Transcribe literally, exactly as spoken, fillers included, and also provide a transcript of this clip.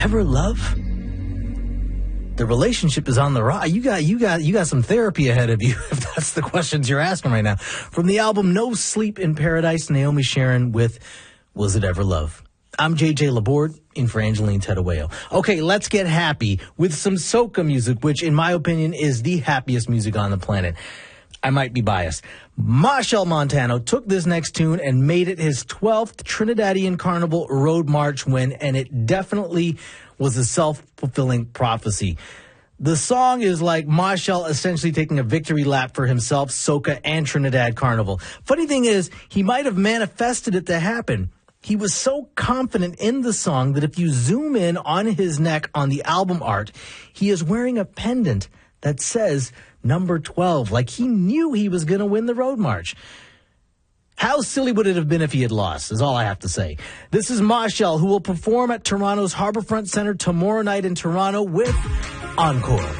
Ever love? The relationship is on the rise. You got, you got, you got some therapy ahead of you, if that's the questions you're asking right now. From the album No Sleep in Paradise, Naomi Sharon with Was It Ever Love? I'm J J Laborde, in for Angeline Tedawayo. Okay, let's get happy with some soca music, which, in my opinion, is the happiest music on the planet. I might be biased. Machel Montano took this next tune and made it his twelfth Trinidadian Carnival Road March win, and it definitely was a self-fulfilling prophecy. The song is like Machel essentially taking a victory lap for himself, soca, and Trinidad Carnival. Funny thing is, he might have manifested it to happen. He was so confident in the song that if you zoom in on his neck on the album art, he is wearing a pendant that says number twelve, like he knew he was going to win the Road March. How silly would it have been if he had lost, is all I have to say. This is Machel, who will perform at Toronto's Harbourfront Centre tomorrow night in Toronto with Encore.